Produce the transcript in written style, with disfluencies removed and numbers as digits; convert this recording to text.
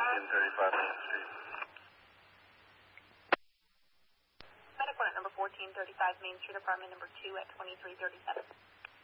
1435 Main Street. Medic 1 at number 1435 Main Street, apartment number 2 at 2337.